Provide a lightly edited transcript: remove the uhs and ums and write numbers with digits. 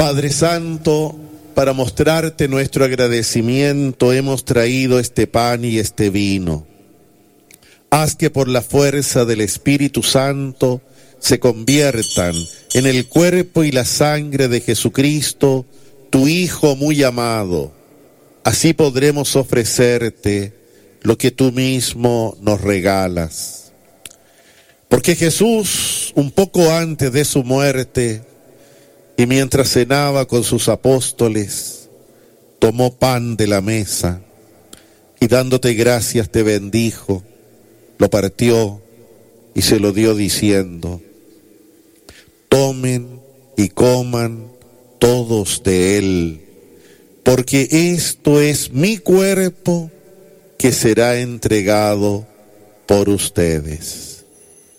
Padre Santo, para mostrarte nuestro agradecimiento hemos traído este pan y este vino. Haz que por la fuerza del Espíritu Santo se conviertan en el cuerpo y la sangre de Jesucristo, tu Hijo muy amado. Así podremos ofrecerte lo que tú mismo nos regalas. Porque Jesús, un poco antes de su muerte, y mientras cenaba con sus apóstoles, tomó pan de la mesa y dándote gracias te bendijo, lo partió y se lo dio diciendo: tomen y coman todos de él, porque esto es mi cuerpo que será entregado por ustedes.